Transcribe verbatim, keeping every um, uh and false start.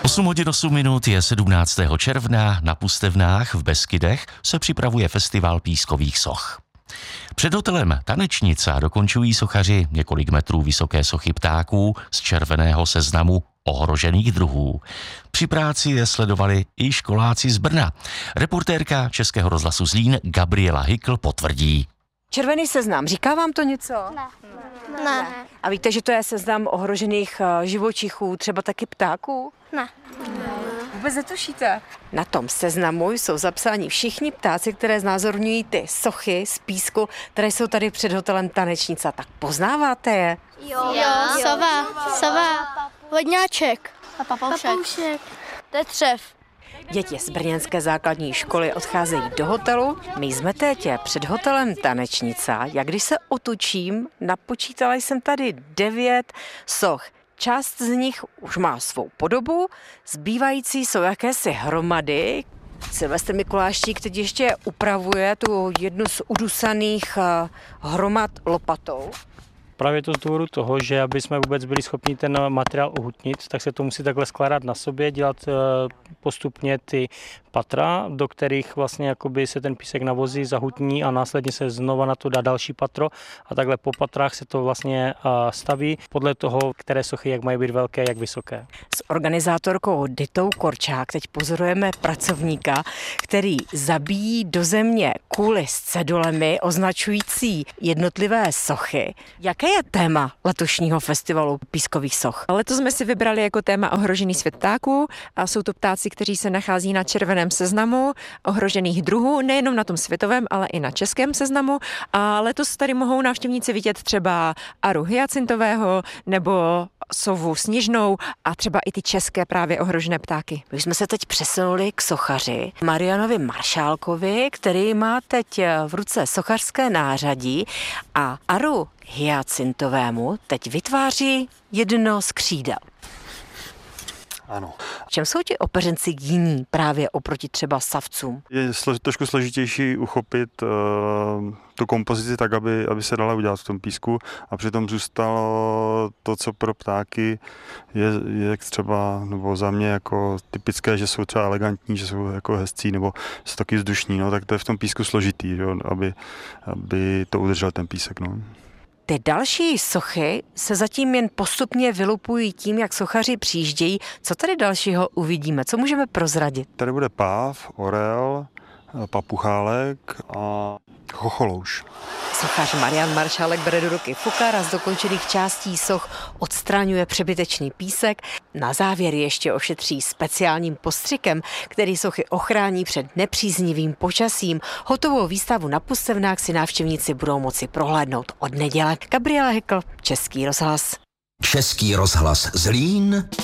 osm hodin osm minut je sedmnáctého června, na Pustevnách v Beskydech se připravuje festival pískových soch. Před hotelem Tanečnica dokončují sochaři několik metrů vysoké sochy ptáků z červeného seznamu ohrožených druhů. Při práci je sledovali i školáci z Brna. Reportérka Českého rozhlasu Zlín Gabriela Hykl potvrdí. Červený seznam, říká vám to něco? Ne. Ne. ne. A víte, že to je seznam ohrožených živočichů, třeba taky ptáků? Ne. Vůbec netušíte? Na tom seznamu jsou zapsáni všichni ptáci, které znázorňují ty sochy z písku, které jsou tady před hotelem Tanečnica. Tak poznáváte je? Jo, jo. Sova, sova, vodňáček a papoušek. papoušek. To je třev. Děti z brněnské základní školy odcházejí do hotelu. My jsme teď před hotelem Tanečnica. Jak když se otočím, napočítala jsem tady devět soch. Část z nich už má svou podobu, zbývající jsou jakési hromady. Silvestr Mikuláštík teď ještě upravuje tu jednu z udusaných hromad lopatou. Právě to z důvodu toho, že aby jsme vůbec byli schopni ten materiál uhutnit, tak se to musí takhle skládat na sobě, dělat postupně ty patra, do kterých vlastně jakoby se ten písek navozí, zahutní a následně se znova na to dá další patro a takhle po patrách se to vlastně staví podle toho, které sochy jak mají být velké, jak vysoké. S organizátorkou Ditou Korčák teď pozorujeme pracovníka, který zabíjí do země kuly s cedulemi označující jednotlivé sochy. Jaké je téma letošního festivalu pískových soch? Letos jsme si vybrali jako téma ohrožený svět ptáků a jsou to ptáci, kteří se nachází na červeném seznamu ohrožených druhů, nejenom na tom světovém, ale i na českém seznamu. A letos tady mohou návštěvníci vidět třeba aru hyacintového nebo sovu sněžnou a třeba i ty české právě ohrožené ptáky. My jsme se teď přesunuli k sochaři Marianovi Maršálkovi, který má teď v ruce sochařské nářadí a aru hyacintovému teď vytváří jedno z křídel. Ano. V čem jsou ti opeřenci jiní právě oproti třeba savcům? Je slož, trošku složitější uchopit uh, tu kompozici tak, aby, aby se dala udělat v tom písku a přitom zůstalo to, co pro ptáky je, je třeba, nebo za mě jako typické, že jsou třeba elegantní, že jsou jako hezcí nebo jsou taky vzdušní, no, tak to je v tom písku složitý, jo, aby, aby to udržel ten písek. No. Ty další sochy se zatím jen postupně vylupují tím, jak sochaři přijíždějí. Co tady dalšího uvidíme? Co můžeme prozradit? Tady bude páv, orel, papuchálek a chocholouš. Sochař Marian Maršálek bere do ruky fukár a z dokončených částí soch odstraňuje přebytečný písek. Na závěr ještě ošetří speciálním postřikem, který sochy ochrání před nepříznivým počasím. Hotovou výstavu na Pustevnách si návštěvníci budou moci prohlédnout od neděle. Gabriela Hykl, Český rozhlas. Český rozhlas Zlín.